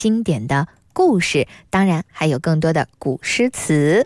经典的故事，当然还有更多的古诗词。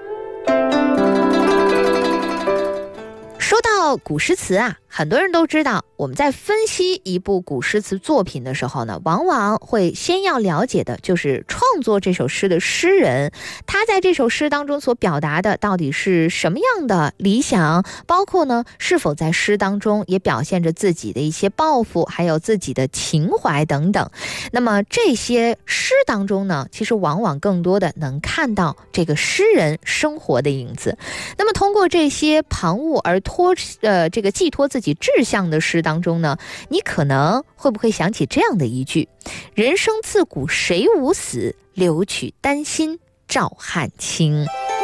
说到古诗词啊，很多人都知道，我们在分析一部古诗词作品的时候呢，往往会先要了解的就是创作这首诗的诗人，他在这首诗当中所表达的到底是什么样的理想，包括呢是否在诗当中也表现着自己的一些抱负，还有自己的情怀等等。那么这些诗当中呢，其实往往更多的能看到这个诗人生活的影子。那么通过这些旁骛而这个寄托自己志向的诗当中呢，你可能会不会想起这样的一句：人生自古谁无死，留取丹心照汗青。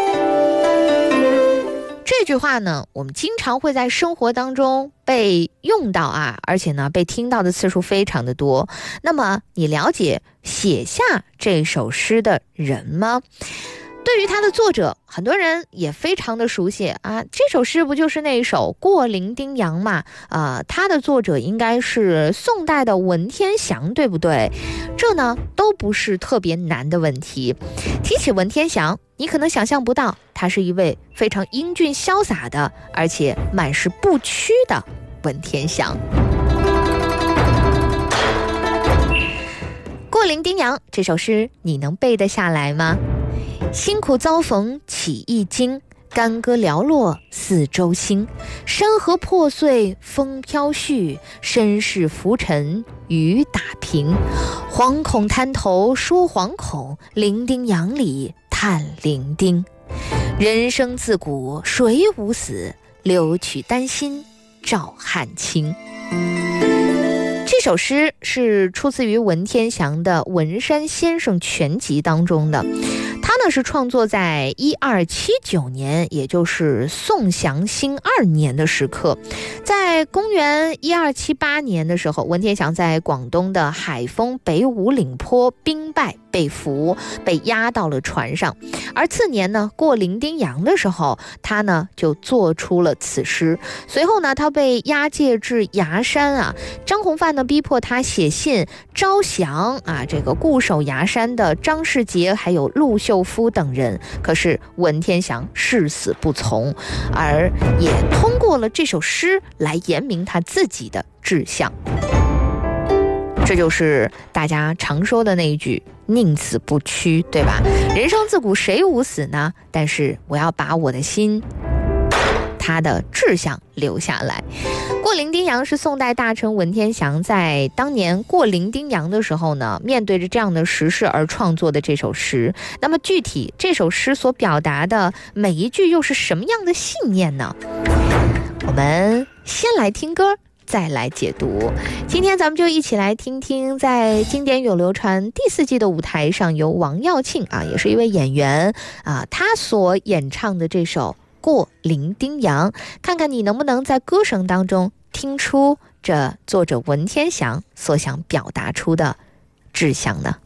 这句话呢，我们经常会在生活当中被用到啊，而且呢，被听到的次数非常的多。那么，你了解写下这首诗的人吗？对于他的作者，很多人也非常的熟悉啊。这首诗不就是那一首《过零丁洋》嘛？他的作者应该是宋代的文天祥，对不对？这呢都不是特别难的问题。提起文天祥，你可能想象不到，他是一位非常英俊潇洒的，而且满是不屈的文天祥。《过零丁洋》这首诗，你能背得下来吗？辛苦遭逢起一经，干戈寥落四周星。山河破碎风飘絮，身世浮沉雨打萍。惶恐滩头说惶恐，零丁洋里叹零丁。人生自古谁无死，留取丹心照汗青。这首诗是出自于文天祥的《文山先生全集》当中的，他呢是创作在1279年，也就是宋祥兴2年的时刻。在公元1278年的时候，文天祥在广东的海丰北五岭坡兵败被俘，被押到了船上。而次年呢，过零丁洋的时候，他呢就做出了此诗。随后呢，他被押解至崖山啊，张弘范呢逼迫他写信招降啊，这个固守崖山的张世杰还有陆秀夫等人。可是文天祥誓死不从，而也通过了这首诗来言明他自己的志向。这就是大家常说的那一句宁死不屈，对吧？人生自古谁无死呢？但是我要把我的心，他的志向留下来。过零丁洋是宋代大臣文天祥在当年过零丁洋的时候呢，面对着这样的时事而创作的这首诗。那么具体这首诗所表达的每一句又是什么样的信念呢？我们先来听歌，再来解读。今天咱们就一起来听听，在经典有流传第4季的舞台上，由王耀庆啊，也是一位演员啊，他所演唱的这首《过零丁洋》，看看你能不能在歌声当中听出这作者文天祥所想表达出的志向呢？